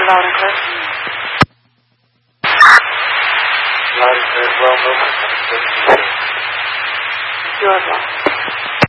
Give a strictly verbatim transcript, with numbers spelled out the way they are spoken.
loud and clear. Loud and clear. Well, no. You as well.